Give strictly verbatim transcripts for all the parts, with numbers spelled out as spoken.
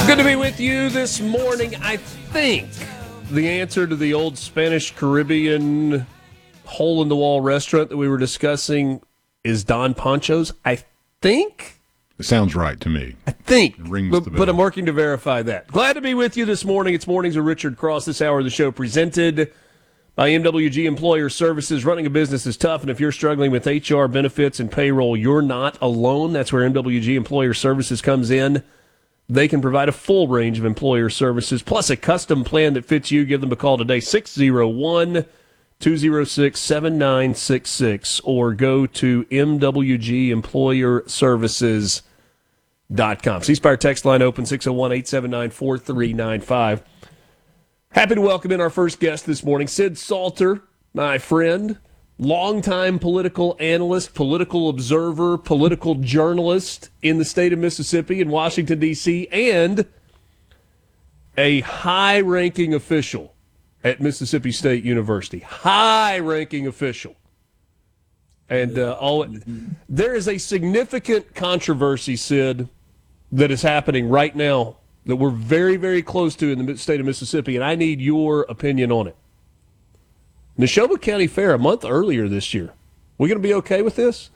Good to be with you this morning. I think the answer to the old Spanish Caribbean hole-in-the-wall restaurant that we were discussing is Don Pancho's. I think. It sounds right to me. I think. It rings but, the bell. but I'm working to verify that. Glad to be with you this morning. It's Mornings with Richard Cross. This hour of the show presented by M W G Employer Services. Running a business is tough, and if you're struggling with H R, benefits, and payroll, you're not alone. That's where M W G Employer Services comes in. They can provide a full range of employer services, plus a custom plan that fits you. Give them a call today, six oh one, two oh six, seven nine six six, or go to m w g employer services dot com. C-Spire text line open, six oh one, eight seven nine, four three nine five. Happy to welcome in our first guest this morning, Sid Salter, my friend, longtime political analyst, political observer, political journalist in the state of Mississippi and Washington, D C, and a high-ranking official at Mississippi State University. High-ranking official. And uh, all there is a significant controversy, Sid, that is happening right now that we're very, very close to in the state of Mississippi, and I need your opinion on it. Neshoba County Fair a month earlier this year. We going to be okay with this?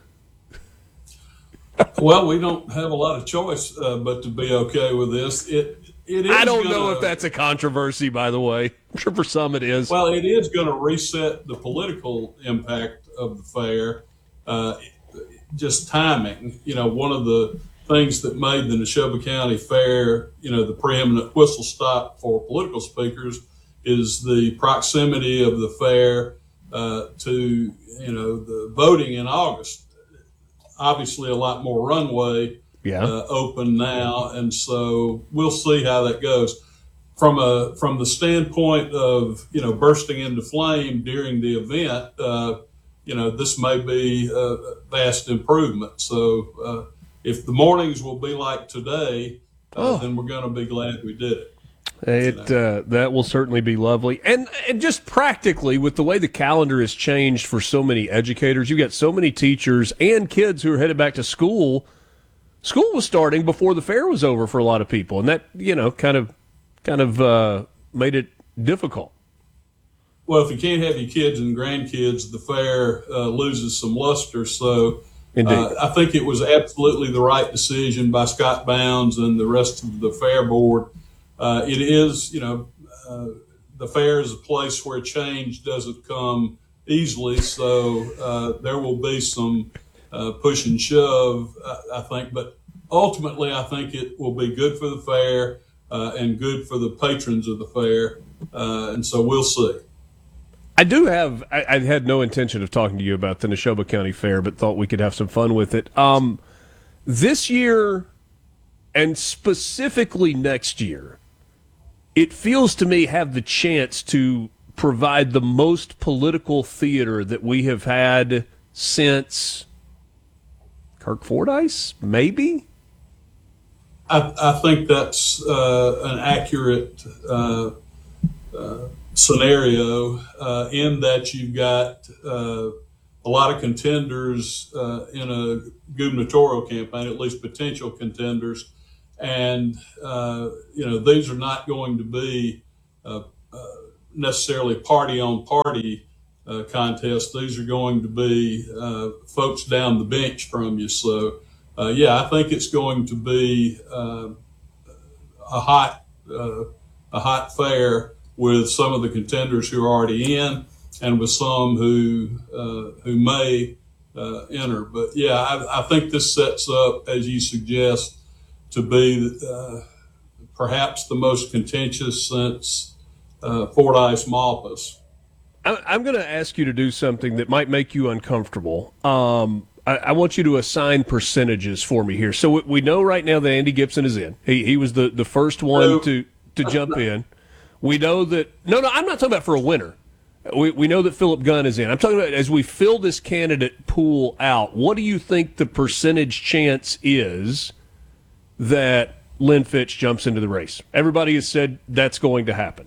Well, we don't have a lot of choice uh, but to be okay with this. It it is. I don't gonna, know if that's a controversy, by the way. I'm sure for some it is. Well, it is going to reset the political impact of the fair. Uh, just timing. You know, one of the things that made the Neshoba County Fair, you know, the preeminent whistle stop for political speakers is the proximity of the fair uh, to, you know, the voting in August. Obviously, a lot more runway yeah. uh, open now, and so we'll see how that goes. From a from the standpoint of, you know, bursting into flame during the event, uh, you know, this may be a vast improvement. So uh, if the mornings will be like today, uh, oh. then we're going to be glad we did it. It uh, that will certainly be lovely, and and just practically with the way the calendar has changed for so many educators, you got so many teachers and kids who are headed back to school. School was starting before the fair was over for a lot of people, and that you know kind of kind of uh, made it difficult. Well, if you can't have your kids and grandkids, the fair uh, loses some luster. So uh, I think it was absolutely the right decision by Scott Bounds and the rest of the fair board. Uh, it is, you know, uh, the fair is a place where change doesn't come easily, so uh, there will be some uh, push and shove, I, I think. But ultimately, I think it will be good for the fair uh, and good for the patrons of the fair, uh, and so we'll see. I do have, I, I had no intention of talking to you about the Neshoba County Fair, but thought we could have some fun with it. Um, this year, and specifically next year, it feels to me have the chance to provide the most political theater that we have had since Kirk Fordyce, maybe? I, I think that's uh, an accurate uh, uh, scenario uh, in that you've got uh, a lot of contenders uh, in a gubernatorial campaign, at least potential contenders. And, uh, you know, these are not going to be uh, uh, necessarily party-on-party uh, contests. These are going to be uh, folks down the bench from you. So, uh, yeah, I think it's going to be uh, a hot uh, a hot fair with some of the contenders who are already in and with some who, uh, who may uh, enter. But, yeah, I, I think this sets up, as you suggest, to be uh, perhaps the most contentious since uh, Fordyce Malpas. I'm going to ask you to do something that might make you uncomfortable. Um, I, I want you to assign percentages for me here. So we know right now that Andy Gibson is in. He he was the, the first one no. to, to jump in. We know that – no, no, I'm not talking about for a winner. We we know that Philip Gunn is in. I'm talking about as we fill this candidate pool out, what do you think the percentage chance is – that Lynn Fitch jumps into the race? Everybody has said that's going to happen.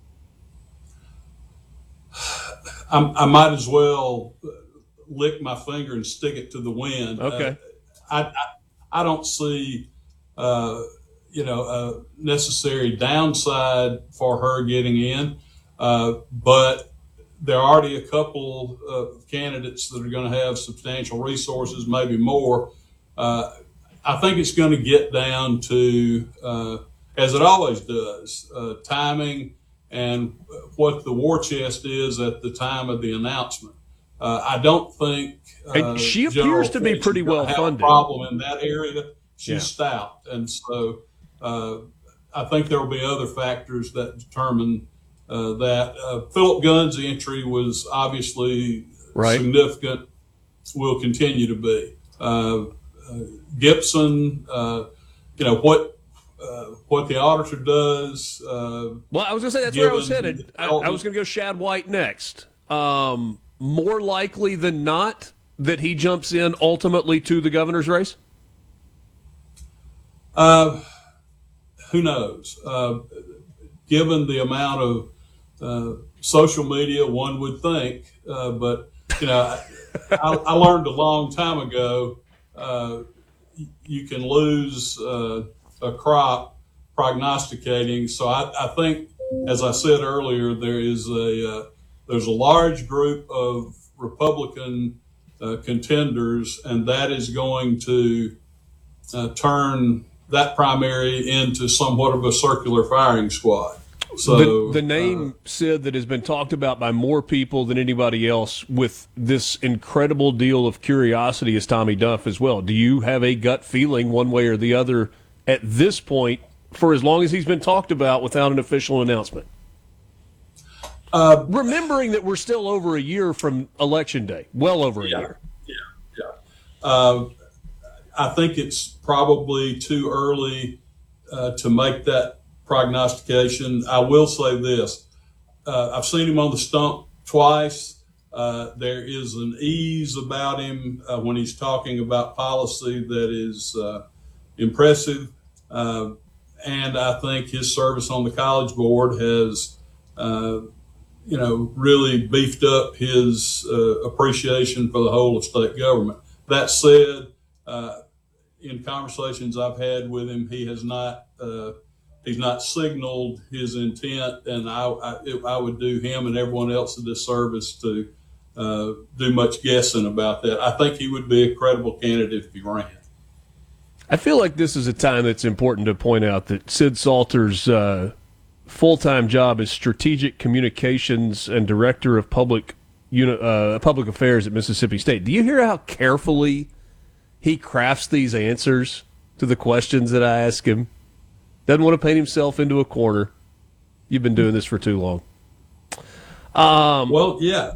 I, I might as well lick my finger and stick it to the wind. Okay. Uh, I, I I don't see, uh, you know, a necessary downside for her getting in. Uh, but there are already a couple of candidates that are going to have substantial resources, maybe more. Uh, I think it's going to get down to, uh, as it always does, uh, timing and what the war chest is at the time of the announcement. Uh, I don't think uh, and she General appears to be Fitch pretty is gonna well have funded. A problem in that area. She's Yeah. stout, and so uh, I think there will be other factors that determine uh, that. Uh, Philip Gunn's entry was obviously Right. significant. Will continue to be. Uh, uh, Gibson, uh, you know what. Uh, what the auditor does. Uh, Well, I was going to say that's where I was given headed. the I, I was going to go Shad White next. Um, more likely than not that he jumps in ultimately to the governor's race? Uh, who knows? Uh, given the amount of uh, social media, one would think. Uh, but, you know, I, I learned a long time ago uh, you can lose uh, a crop prognosticating. So I, I think, as I said earlier, there is a uh, there's a large group of Republican uh, contenders, and that is going to uh, turn that primary into somewhat of a circular firing squad. So the, the name, uh, Sid, that has been talked about by more people than anybody else with this incredible deal of curiosity is Tommy Duff as well. Do you have a gut feeling one way or the other at this point, for as long as he's been talked about without an official announcement? Uh, Remembering that we're still over a year from Election Day, well over a yeah, year. Yeah, yeah. Uh, I think it's probably too early uh, to make that prognostication. I will say this. Uh, I've seen him on the stump twice. Uh, there is an ease about him uh, when he's talking about policy that is uh, impressive. Uh, and I think his service on the College Board has, uh, you know, really beefed up his uh, appreciation for the whole of state government. That said, uh, in conversations I've had with him, he has not uh, he's not signaled his intent, and I, I, I would do him and everyone else a disservice to uh, do much guessing about that. I think he would be a credible candidate if he ran. I feel like this is a time that's important to point out that Sid Salter's uh, full-time job is strategic communications and director of public uni- uh, public affairs at Mississippi State. Do you hear how carefully he crafts these answers to the questions that I ask him? Doesn't want to paint himself into a corner. You've been doing this for too long. Um, well, yeah.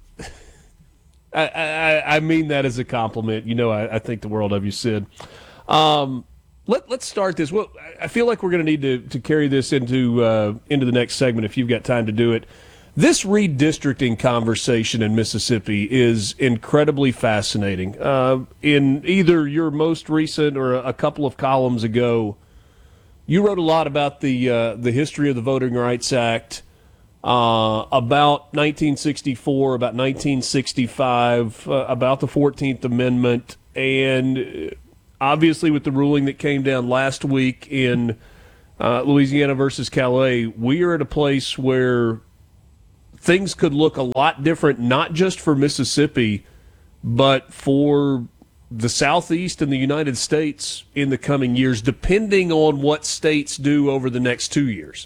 I, I, I mean that as a compliment. You know, I, I think the world of you, Sid. Um, let, let's start this. Well, I feel like we're going to need to to carry this into uh, into the next segment if you've got time to do it. This redistricting conversation in Mississippi is incredibly fascinating. Uh, in either your most recent or a couple of columns ago, you wrote a lot about the uh, the history of the Voting Rights Act, uh, about nineteen sixty-four, about nineteen sixty-five, uh, about the fourteenth Amendment, and obviously with the ruling that came down last week in uh, Louisiana versus Calais, we are at a place where things could look a lot different, not just for Mississippi, but for the Southeast and the United States in the coming years, depending on what states do over the next two years.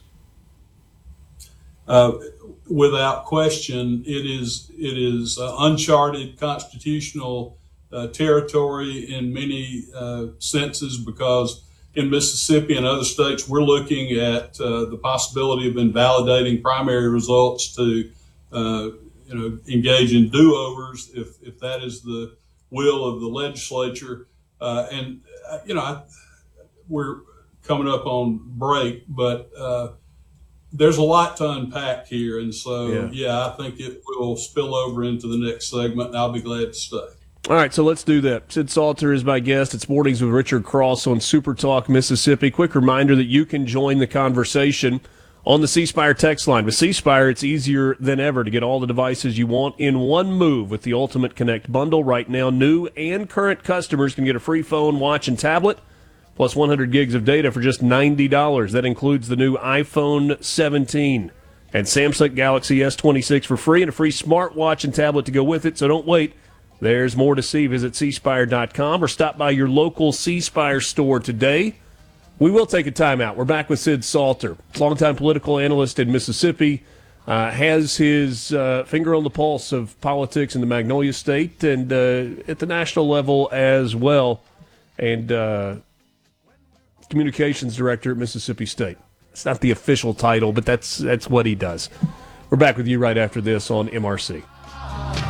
Uh, without question, it is it is uh, uncharted constitutional uh, territory in many uh, senses, because in Mississippi and other states, we're looking at uh, the possibility of invalidating primary results to, uh, you know, engage in do-overs if, if that is the will of the legislature. Uh, and, uh, you know, I, we're coming up on break, but uh, there's a lot to unpack here. And so, yeah. yeah, I think it will spill over into the next segment, and I'll be glad to stay. All right, so let's do that. Sid Salter is my guest. It's Mornings with Richard Cross on Super Talk Mississippi. Quick reminder that you can join the conversation on the C Spire text line. With C Spire, it's easier than ever to get all the devices you want in one move with the Ultimate Connect bundle. Right now, new and current customers can get a free phone, watch, and tablet plus one hundred gigs of data for just ninety dollars. That includes the new iPhone seventeen and Samsung Galaxy S twenty-six for free and a free smartwatch and tablet to go with it. So don't wait. There's more to see. Visit c spire dot com or stop by your local C Spire store today. We will take a timeout. We're back with Sid Salter, longtime political analyst in Mississippi, uh, has his uh, finger on the pulse of politics in the Magnolia State and uh, at the national level as well, and uh, communications director at Mississippi State. It's not the official title, but that's that's what he does. We're back with you right after this on M R C.